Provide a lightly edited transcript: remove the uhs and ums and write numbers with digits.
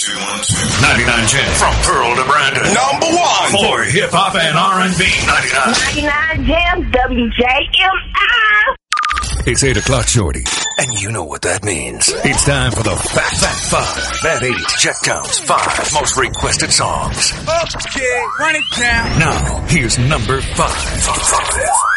99 Jen from Pearl to Brandon. Number one for hip hop and R&B. 99 Jam, WJMI. It's 8 o'clock, shorty, and you know what that means. It's time for the Fat Five. At 8, check counts 5 most requested songs. Okay, run it down. Now, here's number 5.